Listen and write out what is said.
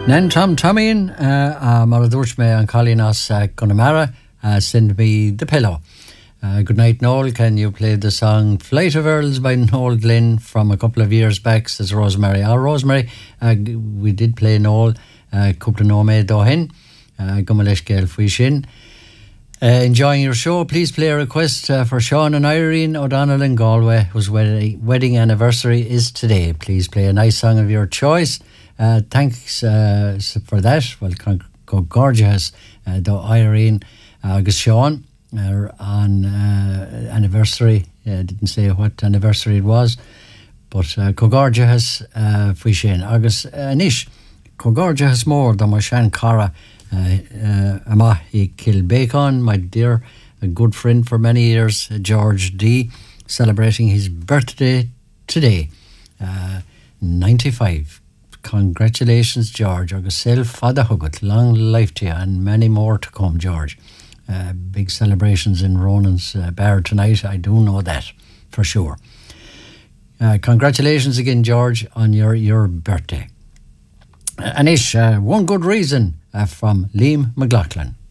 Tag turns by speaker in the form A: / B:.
A: Nen Tom Tommy mar dúirt me an Collinas Connemara send me the pillow. Good night, Noel. Can you play the song Flight of Earls by Noel Glynn from a couple of years back, says Rosemary. Rosemary, we did play Noel, couple of Nome Dohin, Gumalish Gael Fuishin. Enjoying your show. Please play a request for Sean and Irene O'Donnell in Galway, whose wedding anniversary is today. Please play a nice song of your choice. Thanks for that. Well, go gorgeous, do Irene agus Sean on anniversary. Didn't say what anniversary it was, but go gorgeous fui sin agus Nish. Go gorgeous more than my Shan Cara. Ama he killed Bacon, my dear, a good friend for many years, George D, celebrating his birthday today, 95. Congratulations, George. Agus self fada hugut, long life to you, and many more to come, George. Big celebrations in Ronan's bar tonight, I do know that for sure. Congratulations again, George, on your birthday. Anish, one good reason from Liam McLaughlin.